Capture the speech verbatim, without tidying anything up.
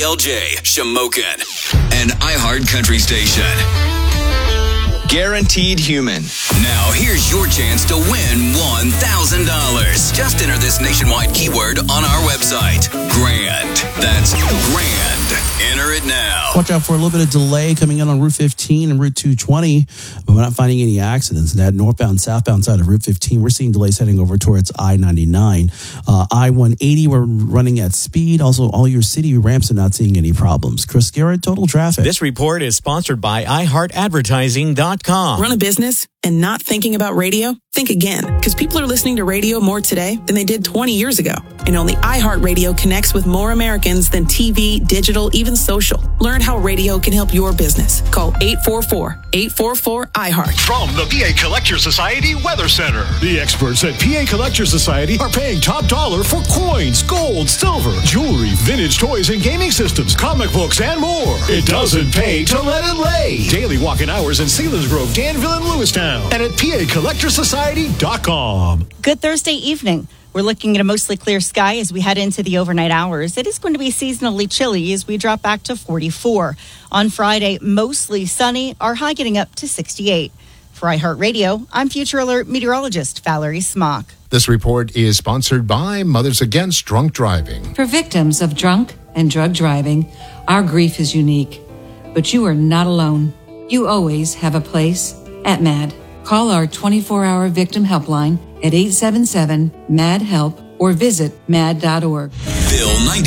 L J, Shamokin, an iHeart Country station. Guaranteed Human. Now, here's your chance to win one thousand dollars. Just enter this nationwide keyword on our website. Grand. That's grand. Enter it now. Watch out for a little bit of delay coming in on Route fifteen and Route two twenty. But we're not finding any accidents. That northbound, southbound side of Route fifteen, we're seeing delays heading over towards I ninety-nine. Uh, I one eighty, we're running at speed. Also, all your city ramps are not seeing any problems. Chris Garrett, Total Traffic. This report is sponsored by i heart advertising dot com. Run a business and not thinking about radio? Think again, because people are listening to radio more today than they did twenty years ago. And only iHeartRadio connects with more Americans than T V, digital, even social. Learn how radio can help your business. Call eight four four, eight four four, I heart. From the P A Collector Society Weather Center. The experts at P A Collector Society are paying top dollar for coins, gold, silver, jewelry, vintage toys and gaming systems, comic books, and more. It doesn't pay to let it lay. Daily walk-in hours in Selinsgrove, Danville, and Lewistown. And at P A Collector Society dot com. Good Thursday evening. We're looking at a mostly clear sky as we head into the overnight hours. It is going to be seasonally chilly as we drop back to forty-four. On Friday, mostly sunny, our high getting up to sixty-eight. For iHeartRadio, I'm Future Alert meteorologist Valerie Smock. This report is sponsored by Mothers Against Drunk Driving. For victims of drunk and drug driving, our grief is unique. But you are not alone. You always have a place at MAD. Call our twenty-four hour victim helpline at eight seven seven, M A D, HELP or visit mad dot org. Bill ninety